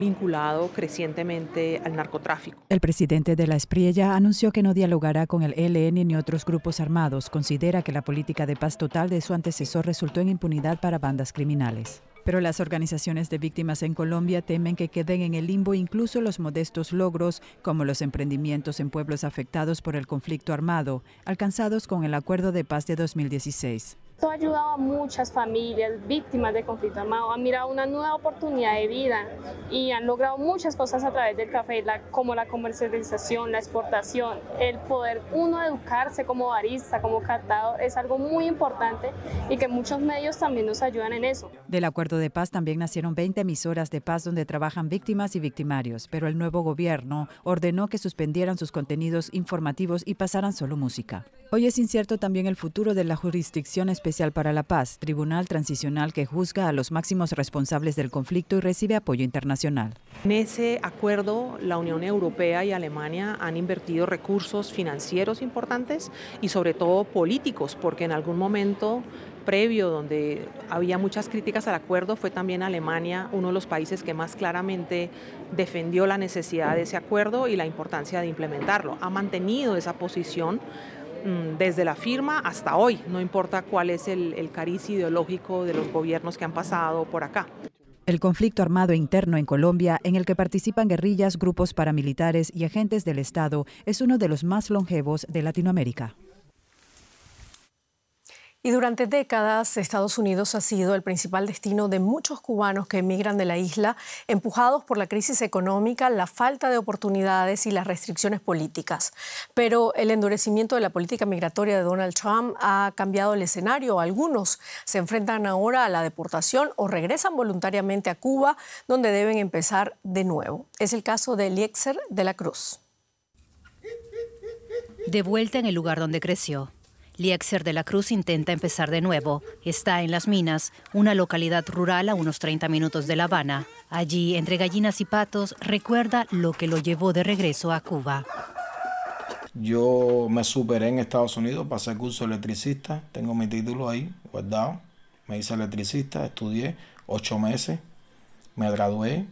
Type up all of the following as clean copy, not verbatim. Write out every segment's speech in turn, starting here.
vinculado crecientemente al narcotráfico. El presidente de la Espriella anunció que no dialogará con el ELN ni otros grupos armados. Considera que la política de paz total de su antecesor resultó en impunidad para bandas criminales. Pero las organizaciones de víctimas en Colombia temen que queden en el limbo incluso los modestos logros, como los emprendimientos en pueblos afectados por el conflicto armado, alcanzados con el Acuerdo de Paz de 2016. Esto ha ayudado a muchas familias víctimas de conflicto armado, han mirado una nueva oportunidad de vida y han logrado muchas cosas a través del café, como la comercialización, la exportación, el poder uno educarse como barista, como catador, es algo muy importante y que muchos medios también nos ayudan en eso. Del Acuerdo de Paz también nacieron 20 emisoras de paz donde trabajan víctimas y victimarios, pero el nuevo gobierno ordenó que suspendieran sus contenidos informativos y pasaran solo música. Hoy es incierto también el futuro de la Jurisdicción Especial para la Paz, tribunal transicional que juzga a los máximos responsables del conflicto y recibe apoyo internacional. En ese acuerdo, la Unión Europea y Alemania han invertido recursos financieros importantes y sobre todo políticos, porque en algún momento previo donde había muchas críticas al acuerdo fue también Alemania uno de los países que más claramente defendió la necesidad de ese acuerdo y la importancia de implementarlo. Ha mantenido esa posición desde la firma hasta hoy, no importa cuál es el cariz ideológico de los gobiernos que han pasado por acá. El conflicto armado interno en Colombia, en el que participan guerrillas, grupos paramilitares y agentes del Estado, es uno de los más longevos de Latinoamérica. Y durante décadas, Estados Unidos ha sido el principal destino de muchos cubanos que emigran de la isla, empujados por la crisis económica, la falta de oportunidades y las restricciones políticas. Pero el endurecimiento de la política migratoria de Donald Trump ha cambiado el escenario. Algunos se enfrentan ahora a la deportación o regresan voluntariamente a Cuba, donde deben empezar de nuevo. Es el caso de Eliezer de la Cruz. De vuelta en el lugar donde creció, Eliezer de la Cruz intenta empezar de nuevo. Está en Las Minas, una localidad rural a unos 30 minutos de La Habana. Allí, entre gallinas y patos, recuerda lo que lo llevó de regreso a Cuba. Yo me superé en Estados Unidos, pasé el curso de electricista, tengo mi título ahí guardado. Me hice electricista, estudié 8 meses, me gradué,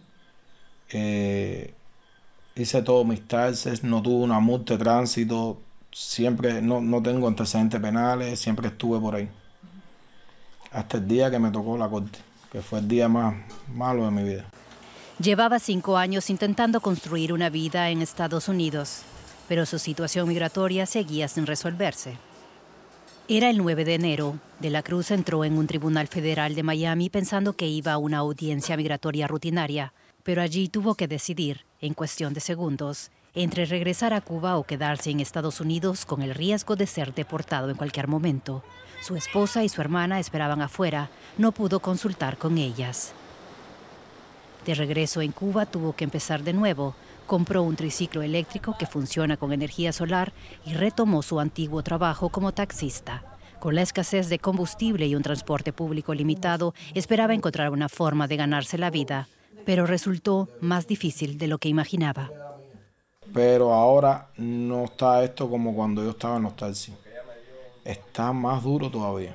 hice todos mis taxes, no tuve una multa de tránsito. Siempre, no tengo antecedentes penales, siempre estuve por ahí. Hasta el día que me tocó la corte, que fue el día más malo de mi vida. Llevaba 5 años intentando construir una vida en Estados Unidos, pero su situación migratoria seguía sin resolverse. Era el 9 de enero. De la Cruz entró en un tribunal federal de Miami pensando que iba a una audiencia migratoria rutinaria, pero allí tuvo que decidir, en cuestión de segundos, entre regresar a Cuba o quedarse en Estados Unidos con el riesgo de ser deportado en cualquier momento. Su esposa y su hermana esperaban afuera, no pudo consultar con ellas. De regreso en Cuba tuvo que empezar de nuevo. Compró un triciclo eléctrico que funciona con energía solar y retomó su antiguo trabajo como taxista. Con la escasez de combustible y un transporte público limitado, esperaba encontrar una forma de ganarse la vida, pero resultó más difícil de lo que imaginaba. Pero ahora no está esto como cuando yo estaba en los taxis. Está más duro todavía.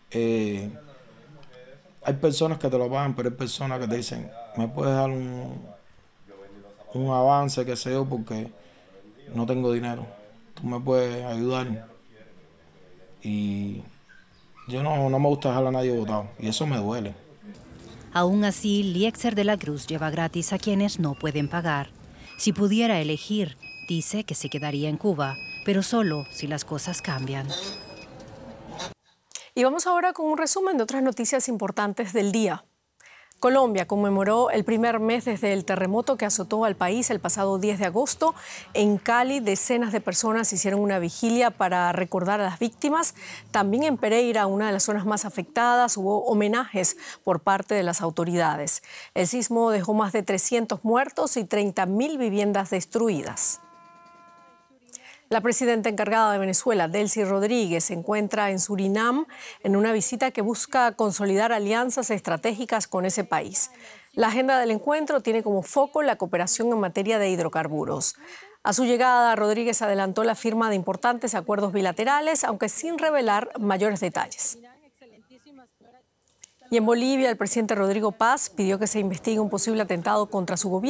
Hay personas que te lo pagan, pero hay personas que te dicen, ¿me puedes dar un avance, qué sé yo, porque no tengo dinero? ¿Tú me puedes ayudar? Y yo no me gusta dejar a nadie botado, y eso me duele. Aún así, Eliezer de la Cruz lleva gratis a quienes no pueden pagar. Si pudiera elegir, dice que se quedaría en Cuba, pero solo si las cosas cambian. Y vamos ahora con un resumen de otras noticias importantes del día. Colombia conmemoró el primer mes desde el terremoto que azotó al país el pasado 10 de agosto. En Cali, decenas de personas hicieron una vigilia para recordar a las víctimas. También en Pereira, una de las zonas más afectadas, hubo homenajes por parte de las autoridades. El sismo dejó más de 300 muertos y 30.000 viviendas destruidas. La presidenta encargada de Venezuela, Delcy Rodríguez, se encuentra en Surinam en una visita que busca consolidar alianzas estratégicas con ese país. La agenda del encuentro tiene como foco la cooperación en materia de hidrocarburos. A su llegada, Rodríguez adelantó la firma de importantes acuerdos bilaterales, aunque sin revelar mayores detalles. Y en Bolivia, el presidente Rodrigo Paz pidió que se investigue un posible atentado contra su gobierno.